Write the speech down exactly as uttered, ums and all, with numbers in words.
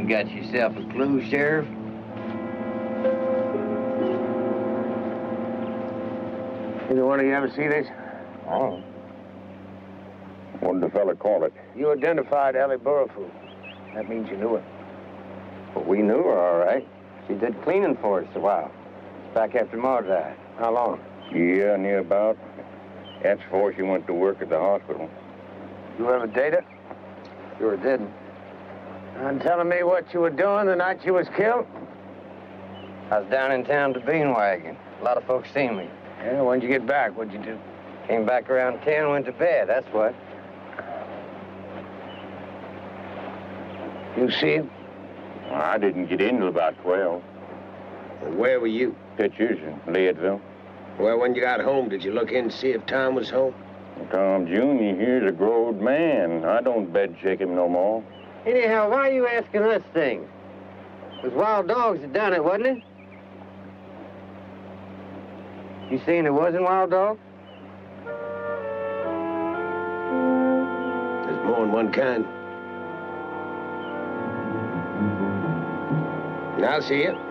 got yourself a clue, Sheriff? Either one of you ever see this? Oh. What did the fella call it? You identified Ellie Burrifool. That means you knew her. Well, we knew her, all right. She did cleaning for us a while. It's back after Ma died. How long? Yeah, near about. That's before she went to work at the hospital. You ever date her? Sure didn't. And telling me what you were doing the night she was killed? I was down in town to bean wagon. A lot of folks seen me. Yeah, when'd you get back? What'd you do? Came back around ten, went to bed, that's what. You see him? I didn't get in till about twelve. Well, where were you? Pictures in Leadville. Well, when you got home, did you look in to see if Tom was home? Tom Junior here's a growed man. I don't bed shake him no more. Anyhow, why are you asking us things? It was wild dogs that done it, wasn't it? You seen it wasn't wild dogs? There's more than one kind. I'll see you.